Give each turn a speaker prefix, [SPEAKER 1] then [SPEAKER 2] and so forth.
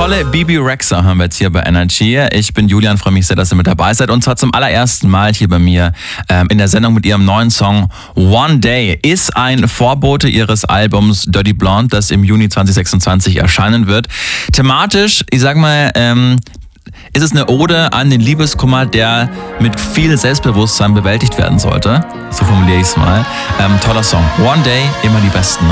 [SPEAKER 1] tolle Bebe Rexha hören wir jetzt hier bei Energy. Ich bin Julian, freue mich sehr, dass ihr mit dabei seid. Und zwar zum allerersten Mal hier bei mir in der Sendung mit ihrem neuen Song One Day. Ist ein Vorbote ihres Albums Dirty Blonde, das im Juni 2026 erscheinen wird. Thematisch, ich sag mal, ist es eine Ode an den Liebeskummer, der mit viel Selbstbewusstsein bewältigt werden sollte. So formuliere ich es mal. Toller Song. One Day, immer die besten